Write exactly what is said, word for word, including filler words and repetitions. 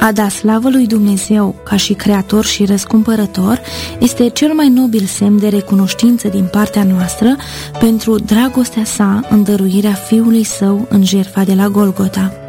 A da slavă lui Dumnezeu ca și creator și răscumpărător este cel mai nobil semn de recunoștință din partea noastră pentru dragostea sa în dăruirea Fiului Său în jertfa de la Golgota.